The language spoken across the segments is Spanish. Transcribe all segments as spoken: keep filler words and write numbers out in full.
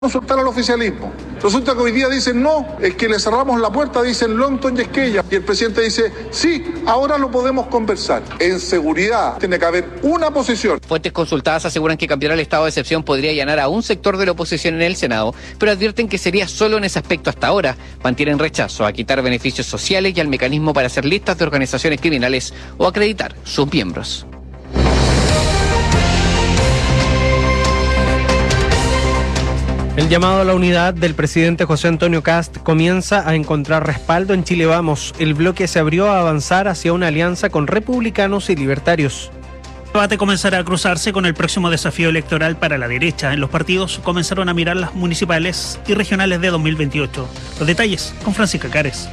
consultar al oficialismo. Resulta que hoy día dicen no, es que le cerramos la puerta, dicen Longton y Esquella. Y el presidente dice, sí, ahora lo podemos conversar. En seguridad tiene que haber una posición. Fuentes consultadas aseguran que cambiar el estado de excepción podría allanar a un sector de la oposición en el Senado, pero advierten que sería solo en ese aspecto hasta ahora. Mantienen rechazo a quitar beneficios sociales y al mecanismo para hacer listas de organizaciones criminales o acreditar sus miembros. El llamado a la unidad del presidente José Antonio Kast comienza a encontrar respaldo en Chile Vamos. El bloque se abrió a avanzar hacia una alianza con republicanos y libertarios. El debate comenzará a cruzarse con el próximo desafío electoral para la derecha. En los partidos comenzaron a mirar las municipales y regionales de dos mil veintiocho. Los detalles con Francisca Cares.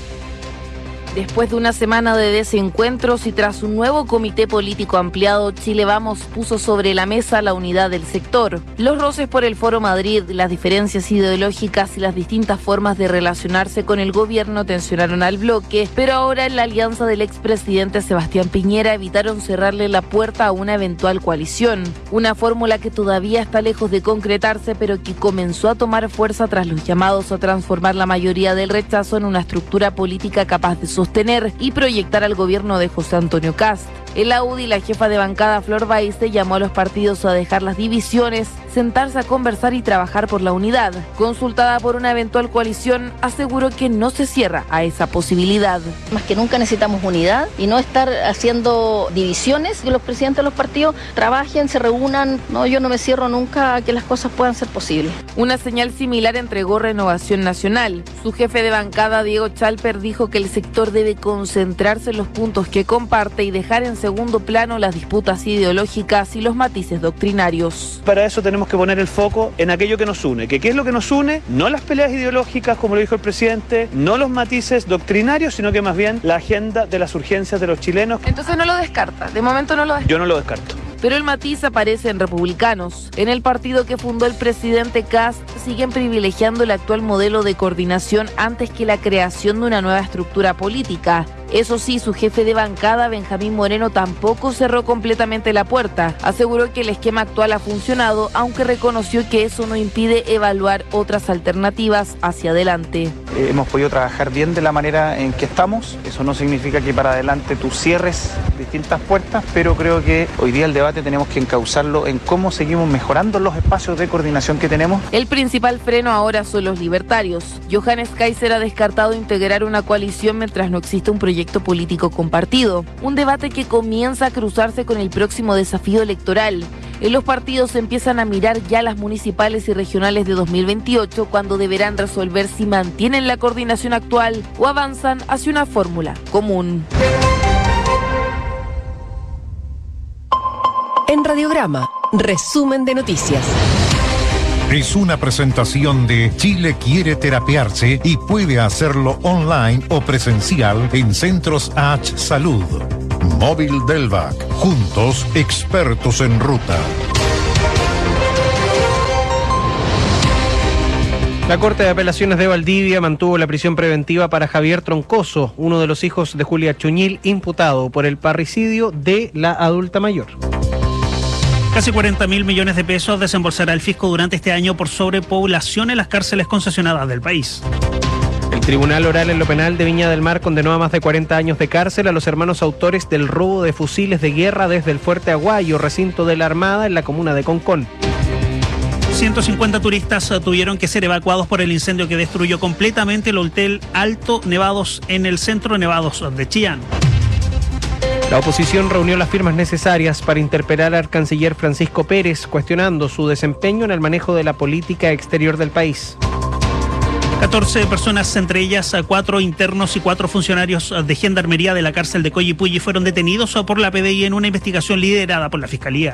Después de una semana de desencuentros y tras un nuevo comité político ampliado, Chile Vamos puso sobre la mesa la unidad del sector. Los roces por el Foro Madrid, las diferencias ideológicas y las distintas formas de relacionarse con el gobierno tensionaron al bloque, pero ahora en la alianza del expresidente Sebastián Piñera evitaron cerrarle la puerta a una eventual coalición. Una fórmula que todavía está lejos de concretarse, pero que comenzó a tomar fuerza tras los llamados a transformar la mayoría del rechazo en una estructura política capaz de sostener y proyectar al gobierno de José Antonio Kast. En la U D I, la jefa de bancada Flor Baiste llamó a los partidos a dejar las divisiones, sentarse a conversar y trabajar por la unidad. Consultada por una eventual coalición, aseguró que no se cierra a esa posibilidad. Más que nunca necesitamos unidad y no estar haciendo divisiones, que los presidentes de los partidos trabajen, se reúnan. No, yo no me cierro nunca a que las cosas puedan ser posibles. Una señal similar entregó Renovación Nacional. Su jefe de bancada, Diego Chalper, dijo que el sector debe concentrarse en los puntos que comparte y dejar en segundo plano las disputas ideológicas y los matices doctrinarios. Para eso tenemos que poner el foco en aquello que nos une. ¿Que ¿Qué es lo que nos une? No las peleas ideológicas, como lo dijo el presidente, no los matices doctrinarios, sino que más bien la agenda de las urgencias de los chilenos. Entonces no lo descarta, de momento no lo descarta. Yo no lo descarto. Pero el matiz aparece en republicanos. En el partido que fundó el presidente Kast siguen privilegiando el actual modelo de coordinación antes que la creación de una nueva estructura política. Eso sí, su jefe de bancada, Benjamín Moreno, tampoco cerró completamente la puerta. Aseguró que el esquema actual ha funcionado, aunque reconoció que eso no impide evaluar otras alternativas hacia adelante. Eh, hemos podido trabajar bien de la manera en que estamos. Eso no significa que para adelante tú cierres distintas puertas, pero creo que hoy día el debate tenemos que encauzarlo en cómo seguimos mejorando los espacios de coordinación que tenemos. El principal freno ahora son los libertarios. Johannes Kaiser ha descartado integrar una coalición mientras no exista un proyecto político compartido. Un debate que comienza a cruzarse con el próximo desafío electoral. En los partidos empiezan a mirar ya las municipales y regionales de dos mil veintiocho, cuando deberán resolver si mantienen la coordinación actual o avanzan hacia una fórmula común. En Radiograma, resumen de noticias. Es una presentación de Chile quiere terapiarse y puede hacerlo online o presencial en Centros H Salud. Móvil Delvac, juntos expertos en ruta. La Corte de Apelaciones de Valdivia mantuvo la prisión preventiva para Javier Troncoso, uno de los hijos de Julia Chuñil, imputado por el parricidio de la adulta mayor. Casi cuarenta mil millones de pesos desembolsará el fisco durante este año por sobrepoblación en las cárceles concesionadas del país. El Tribunal Oral en lo Penal de Viña del Mar condenó a más de cuarenta años de cárcel a los hermanos autores del robo de fusiles de guerra desde el Fuerte Aguayo, recinto de la Armada en la comuna de Concón. ciento cincuenta turistas tuvieron que ser evacuados por el incendio que destruyó completamente el Hotel Alto Nevados en el Centro Nevados de Chillán. La oposición reunió las firmas necesarias para interpelar al canciller Francisco Pérez, cuestionando su desempeño en el manejo de la política exterior del país. catorce personas, entre ellas cuatro internos y cuatro funcionarios de Gendarmería de la cárcel de Coyipulli, fueron detenidos por la P D I en una investigación liderada por la Fiscalía.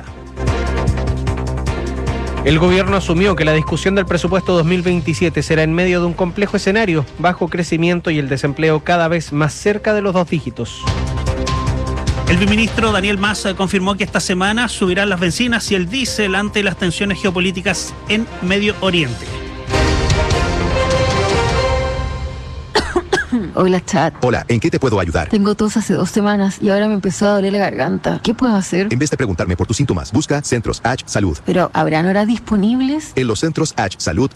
El gobierno asumió que la discusión del presupuesto dos mil veintisiete será en medio de un complejo escenario, bajo crecimiento y el desempleo cada vez más cerca de los dos dígitos. El viceministro Daniel Mas confirmó que esta semana subirán las bencinas y el diésel ante las tensiones geopolíticas en Medio Oriente. Hola, chat. Hola, ¿en qué te puedo ayudar? Tengo tos hace dos semanas y ahora me empezó a doler la garganta. ¿Qué puedo hacer? En vez de preguntarme por tus síntomas, busca Centros H Salud. Pero, ¿habrán horas disponibles? En los Centros H Salud